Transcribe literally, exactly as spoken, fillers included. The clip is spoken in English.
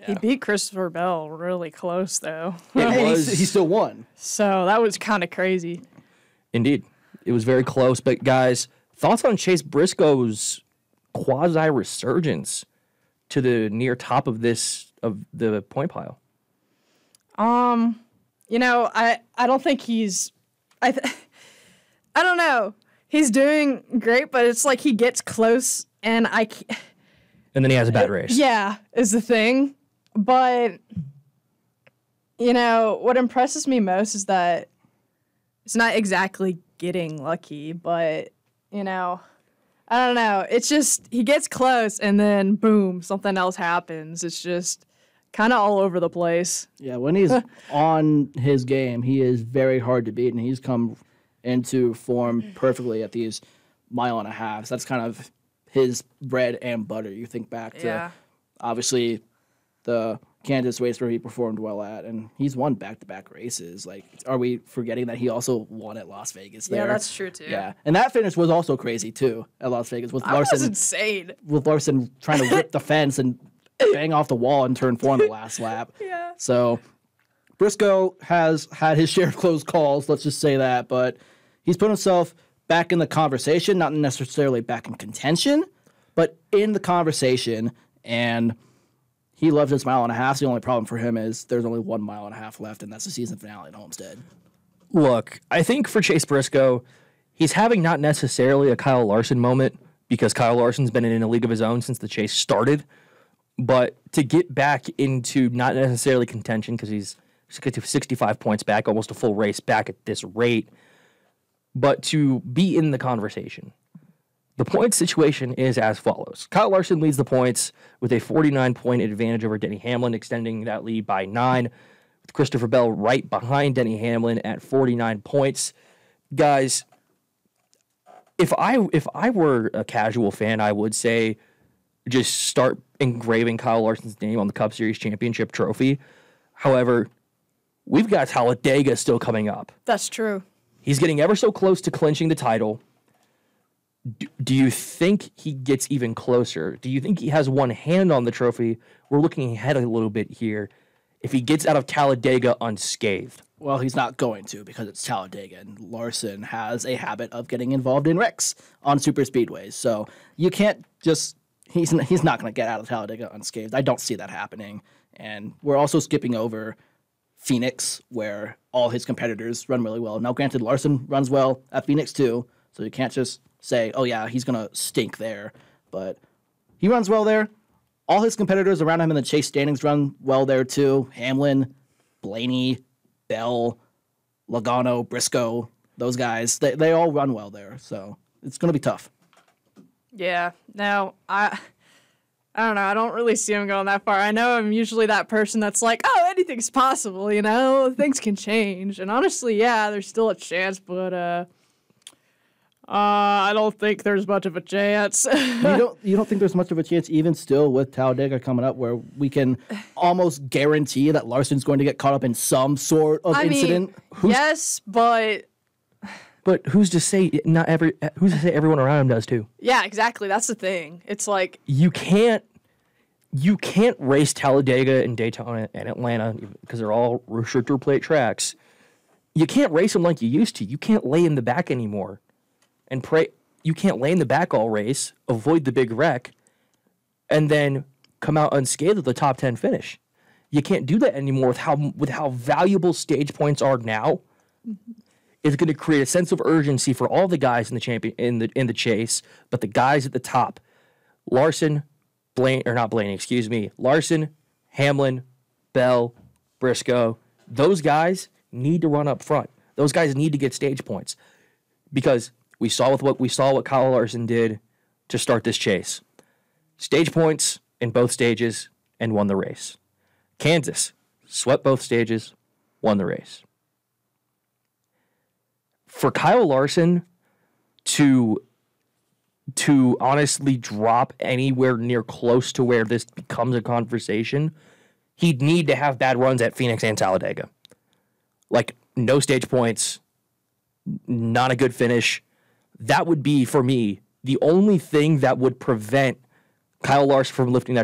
He beat Christopher Bell really close, though. It was, he still won. So that was kind of crazy. Indeed. It was very close. But, guys, thoughts on Chase Briscoe's quasi-resurgence to the near top of this, of the point pile? Um, you know, I, I don't think he's, I, th- I don't know. He's doing great, but it's like he gets close and I can't. And then he has a bad race. Yeah, is the thing. But, you know, what impresses me most is that it's not exactly getting lucky, but, you know, I don't know. It's just he gets close and then, boom, something else happens. It's just kind of all over the place. Yeah, when he's on his game, he is very hard to beat, and he's come into form perfectly at these mile and a halves. That's kind of his bread and butter. You think back to, Yeah. obviously, the Kansas race where he performed well at, and he's won back-to-back races. Like, are we forgetting that he also won at Las Vegas there? Yeah, that's true, too. Yeah, and that finish was also crazy, too, at Las Vegas, with That was Larson, insane. with Larson trying to whip the fence and bang off the wall in turn four on the last lap. Yeah. So Briscoe has had his share of close calls, let's just say that, but he's put himself back in the conversation, not necessarily back in contention, but in the conversation, and he loves his mile and a half. The only problem for him is there's only one mile and a half left, and that's the season finale at Homestead. Look, I think for Chase Briscoe, he's having not necessarily a Kyle Larson moment because Kyle Larson's been in a league of his own since the chase started. But to get back into not necessarily contention because he's sixty-five points back, almost a full race back at this rate, but to be in the conversation. The point situation is as follows. Kyle Larson leads the points with a forty-nine point advantage over Denny Hamlin, extending that lead by nine, with Christopher Bell right behind Denny Hamlin at forty-nine points. Guys, if I if I were a casual fan, I would say just start engraving Kyle Larson's name on the Cup Series championship trophy. However, we've got Talladega still coming up. That's true. He's getting ever so close to clinching the title. Do, do you think he gets even closer? Do you think he has one hand on the trophy? We're looking ahead a little bit here. If he gets out of Talladega unscathed. Well, he's not going to because it's Talladega, and Larson has a habit of getting involved in wrecks on super speedways. So you can't just he's he's not going to get out of Talladega unscathed. I don't see that happening. And we're also skipping over Phoenix, where all his competitors run really well. Now, granted, Larson runs well at Phoenix too, so you can't just say, oh yeah, he's going to stink there. But he runs well there. All his competitors around him in the chase standings run well there too. Hamlin, Blaney, Bell, Logano, Briscoe, those guys, they, they all run well there. So it's going to be tough. Yeah. No, I I don't know. I don't really see him going that far. I know I'm usually that person that's like, oh, anything's possible, you know? Things can change. And honestly, yeah, there's still a chance, but uh, uh, I don't think there's much of a chance. you don't you don't think there's much of a chance even still with Talladega coming up where we can almost guarantee that Larson's going to get caught up in some sort of I incident? mean, Who's- yes, but But who's to say not every who's to say everyone around him does too? yeah, exactly. That's the thing. It's like, You can't you can't race Talladega and Daytona and Atlanta because they're all restrictor plate tracks. You can't race them like you used to. You can't lay in the back anymore. And pray you can't lay in the back all race, avoid the big wreck, and then come out unscathed with the top ten finish. You can't do that anymore with how with how valuable stage points are now. Mm-hmm. It's going to create a sense of urgency for all the guys in the champion in the in the chase, but the guys at the top, Larson, Blaine or not Blaney, excuse me, Larson, Hamlin, Bell, Briscoe, those guys need to run up front. Those guys need to get stage points because we saw with what we saw what Kyle Larson did to start this chase. Stage points in both stages and won the race. Kansas swept both stages, won the race. For Kyle Larson to to honestly drop anywhere near close to where this becomes a conversation, he'd need to have bad runs at Phoenix and Talladega. Like, no stage points, not a good finish. That would be, for me, the only thing that would prevent Kyle Larson from lifting that